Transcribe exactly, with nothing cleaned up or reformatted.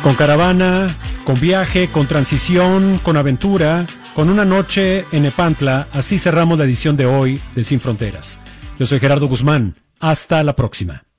Con caravana, con viaje, con transición, con aventura, con una noche en Nepantla, así cerramos la edición de hoy de Sin Fronteras. Yo soy Gerardo Guzmán. Hasta la próxima.